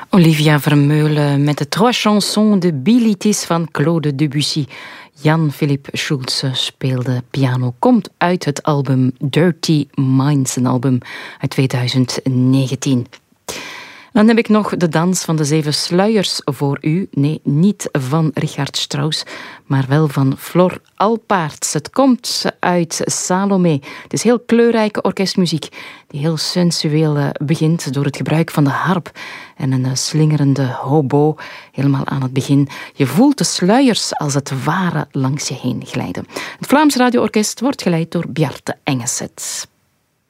Olivia Vermeulen met de Trois Chansons de Bilitis van Claude Debussy. Jan-Philippe Schulze speelde piano. Komt uit het album Dirty Minds, een album uit 2019. Dan heb ik nog de dans van de 7 sluiers voor u. Nee, niet van Richard Strauss, maar wel van Flor Alpaerts. Het komt uit Salomé. Het is heel kleurrijke orkestmuziek die heel sensueel begint door het gebruik van de harp en een slingerende hobo helemaal aan het begin. Je voelt de sluiers als het ware langs je heen glijden. Het Vlaams Radio Orkest wordt geleid door Bjarte Engeset.